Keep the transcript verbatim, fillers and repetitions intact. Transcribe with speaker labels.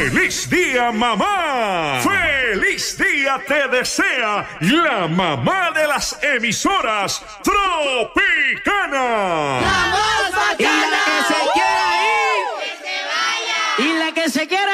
Speaker 1: ¡Feliz día, mamá! ¡Feliz día te desea la mamá de las emisoras Tropicana!
Speaker 2: ¡La más bacana!
Speaker 3: Y la que se quiera ir,
Speaker 2: ¡Que se vaya!
Speaker 3: y la que se quiera